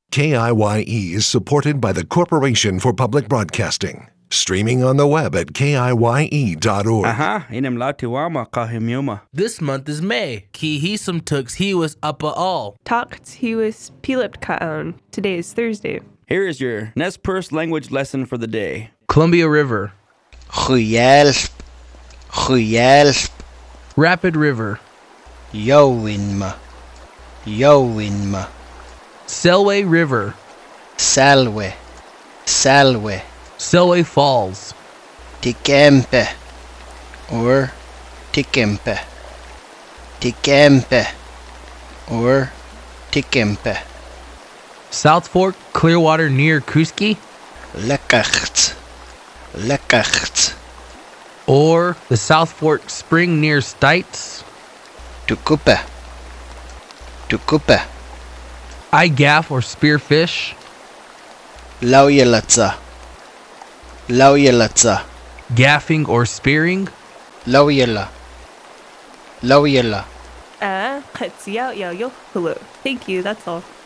KIYE is supported by the Corporation for Public Broadcasting. Streaming on the web at KIYE.org. Aha, inem latiwama kahimyuma. This month is May. Ki hisum tux he was uppa all. Talked he was pilipt kaon. Today is Thursday. Here is your Nez Perce language lesson for the day. Columbia River. Goejelp. Goejelp. Rapid River. Jouwinma. Jouwinma. Selway River. Salwe. Salwe. Selway Falls. Tikempe. Or Tikempe. Tikempe. Or Tikempe. South Fork, Clearwater near Kuski. Lekkacht. Lekkacht. Or the South Fork Spring near Stites. Tukupe. Tukupe. Igaff or Spearfish. Laujelatsa. Laujelatsa. Gaffing or Spearing. Laujela. Laujela. Hello. Thank you, that's all.